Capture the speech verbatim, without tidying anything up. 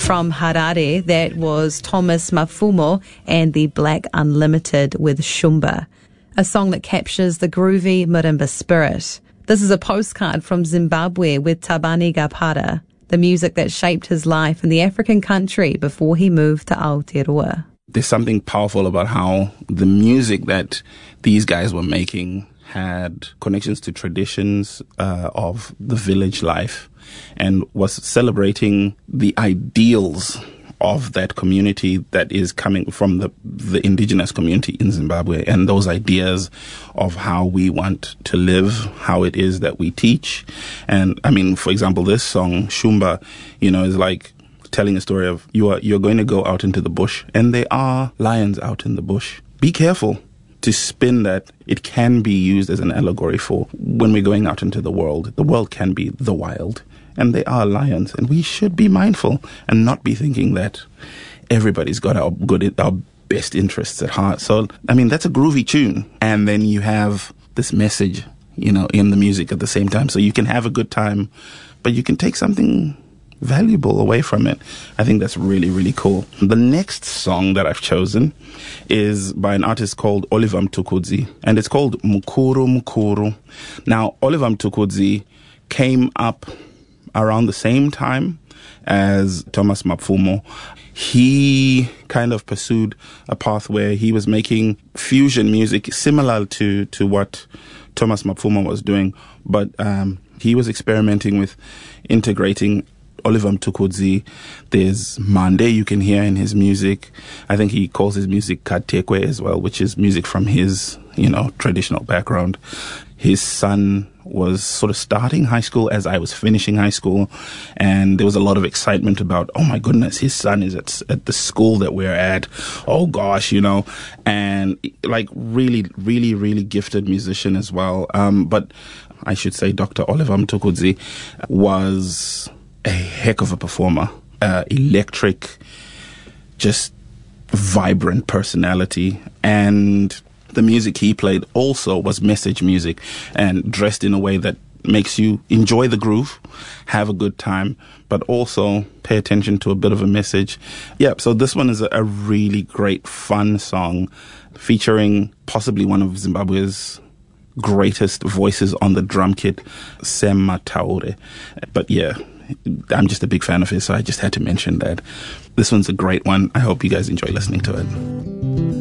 From Harare, that was Thomas Mafumo and the Black Unlimited with Shumba, a song that captures the groovy marimba spirit. This is a postcard from Zimbabwe with Tabani Gapara, the music that shaped his life in the African country before he moved to Aotearoa. There's something powerful about how the music that these guys were making had connections to traditions uh, of the village life and was celebrating the ideals of that community that is coming from the, the indigenous community in Zimbabwe, and those ideas of how we want to live, how it is that we teach. And I mean, for example, this song, Shumba, you know, is like telling a story of you are, you're going to go out into the bush and there are lions out in the bush. Be careful to spin that. It can be used as an allegory for when we're going out into the world. The world can be the wild, and they are lions, and we should be mindful and not be thinking that everybody's got our good, our best interests at heart. So, I mean, that's a groovy tune, and then you have this message, you know, in the music at the same time. So you can have a good time, but you can take something valuable away from it. I think that's really, really cool. The next song that I've chosen is by an artist called Oliver Mtukudzi, and it's called Mukuru Mukuru. Now, Oliver Mtukudzi came up around the same time as Thomas Mafumo. He kind of pursued a path where he was making fusion music similar to, to what Thomas Mafumo was doing, but um, he was experimenting with integrating Oliver Mtukudzi. There's Mande you can hear in his music. I think he calls his music Katekwe as well, which is music from his, you know, traditional background. His son was sort of starting high school as I was finishing high school, and there was a lot of excitement about, oh my goodness, his son is at, at the school that we're at. Oh gosh, you know, and like really, really, really gifted musician as well. Um, but I should say Doctor Oliver Mtukudzi was a heck of a performer, uh, electric, just vibrant personality, and the music he played also was message music and dressed in a way that makes you enjoy the groove, have a good time, but also pay attention to a bit of a message. Yeah, so this one is a, a really great, fun song featuring possibly one of Zimbabwe's greatest voices on the drum kit, Sam Mataure. But yeah, I'm just a big fan of his, so I just had to mention that. This one's a great one. I hope you guys enjoy listening to it.